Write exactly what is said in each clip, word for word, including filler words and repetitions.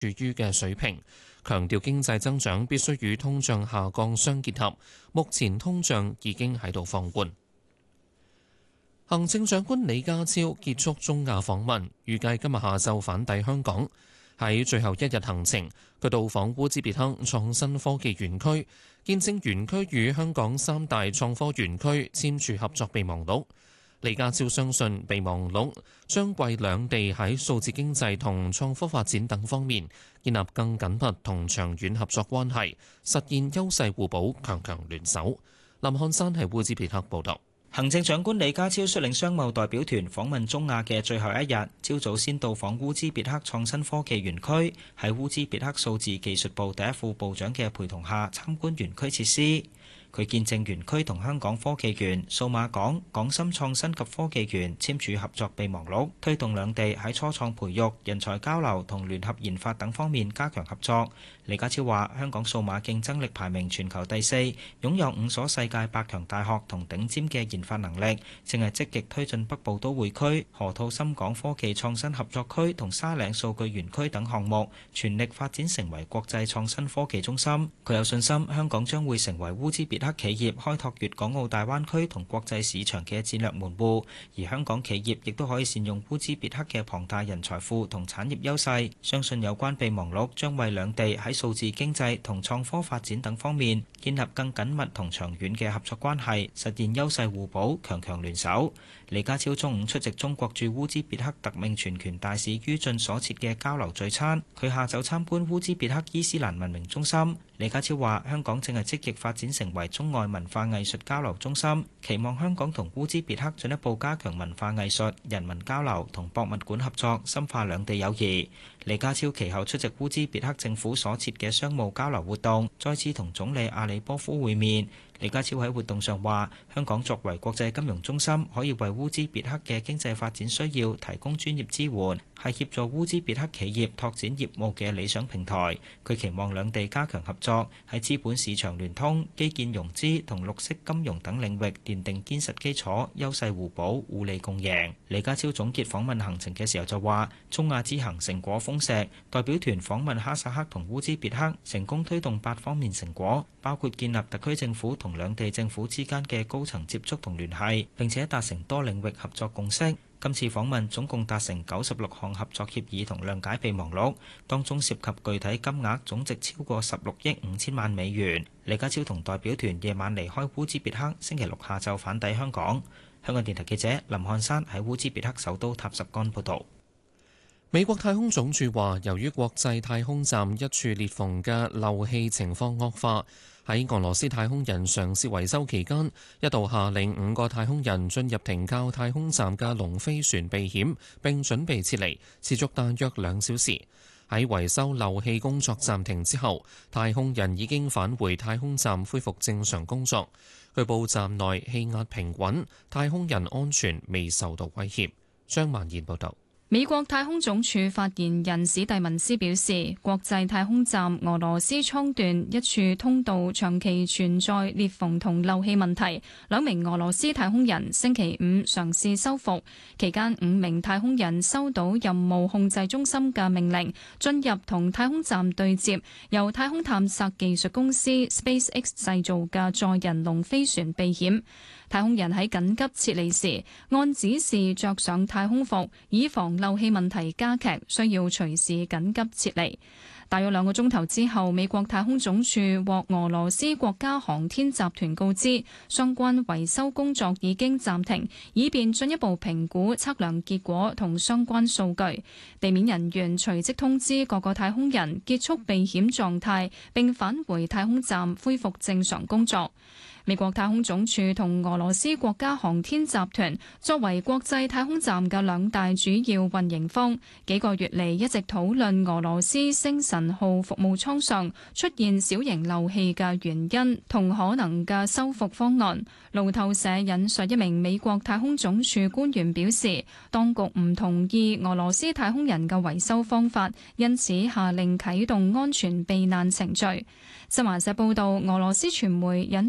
處於嘅水平，強調經濟增長必須與通脹下降相結合。目前通脹已經喺度放緩。行政長官李家超結束中亞訪問，預計今日下晝返抵香港。喺最後一日行程，佢到訪烏茲別克創新科技園區，見證園區與香港三大創科園區簽署合作備忘錄。李家超相信備忘錄將為兩地喺數字經濟同創科發展等方面建立更緊密同長遠合作關係，實現優勢互補、強強聯手。林漢山喺烏茲別克報道。 行政長官李家超率領商貿代表團訪問中亞嘅最後一日，朝早先到訪烏茲別克創新科技園區，喺烏茲別克數字技術部第一副部長嘅陪同下參觀園區設施。佢見證園區同香港科技園、數碼港、港深創新及科技園簽署合作備忘錄，推動兩地喺初創培育、人才交流同聯合研發等方面加強合作。李家超話：香港數碼競爭力排名全球第四，擁有五所世界百強大學同頂尖嘅研發能力，正係積極推進北部都會區、河套深港科技創新合作區同沙嶺數據園區等項目，全力發展成為國際創新科技中心。佢有信心香港將會成為烏茲別克企業開拓粵港澳大灣區同國際市場嘅戰略門戶，而香港企業亦都可以善用烏茲別克嘅龐大人才庫同產業優勢。相信有關備忘錄將為兩地喺數字經濟同創科發展等方面建立更緊密同長遠嘅合作關係，實現優勢互補、強強聯手。李家超中午出席中國駐烏茲別克特命全權大使于俊所設嘅交流聚餐，佢下晝參觀烏茲別克伊斯蘭文明中心。李家超話：香港正係積極發展成為中外文化藝術交流中心，期望香港同烏茲別克進一步加強文化藝術、人文交流同博物館合作，深化兩地友誼。李家超其後出席烏茲別克政府所設嘅商務交流活動，再次同總理阿里波夫會面。李家超喺活動上話：香港作為國際金融中心，可以為烏茲別克嘅經濟發展需要提供專業支援，係協助烏茲別克企業拓展業務嘅理想平台。佢期望兩地加強合作，喺資本市場聯通、基建融資同綠色金融等領域奠定堅實基礎，優勢互補，互利共贏。李家超總結訪問行程嘅時候就話：中亞之行成果豐碩，代表團訪問哈薩克同烏茲別克，成功推動八方面成果，包括建立特區政府同兩地政府之間嘅高層接觸同聯繫，並且達成多領域合作共識。今次訪問總共達成九十六項合作協議同諒解備忘錄，當中涉及具體金額總值超過十六億五千萬美元。李家超同代表團夜晚離開烏茲別克，星期六下晝返抵香港。香港電台記者林漢山喺烏茲別克首都塔什干報導。 美國太空總署話，由於國際太空站一處裂縫嘅漏氣情況惡化，喺俄羅斯太空人嘗試維修期間，一度下令五個太空人進入停靠太空站嘅龍飛船避險，並準備撤離，持續大約兩小時。喺維修漏氣工作暫停之後，太空人已經返回太空站恢復正常工作。據報站內氣壓平穩，太空人安全未受到威脅。張曼燕報導。 美國太空總署發言人史蒂文斯表示，國際太空站俄羅斯艙段一處通道長期存在裂縫同漏氣問題，兩名俄羅斯太空人星期五嘗試修復，期間五名太空人收到任務控制中心嘅命令，進入同太空站對接，由太空探索技術公司 SpaceX 製造嘅載人龍飛船避險。太空人喺緊急撤離時，按指示着上太空服，以防漏氣問題加劇，需要隨時緊急撤離。大約兩個鐘頭之後，美國太空總署獲俄羅斯國家航天集團告知，相關維修工作已經暫停，以便進一步評估測量結果同相關數據。地面人員隨即通知各個太空人結束避險狀態，並返回太空站恢復正常工作。美國太空總署同俄羅斯國家航天集團作為國際太空站嘅兩大主要運營方，幾個月嚟一直討論俄羅斯星神號服務艙上出現小型漏氣嘅原因同可能嘅修復方案。路透社引述一名美國太空總署官員表示，當局唔同意俄羅斯太空人嘅維修方法，因此下令啟動安全避難程序。新華社報道，俄羅斯傳媒引述俄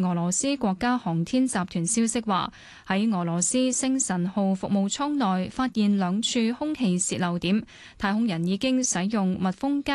俄羅斯國家航天集團消息話，喺俄羅斯星神號服務艙內發現兩處空氣洩漏點，太空人已經使用密封膠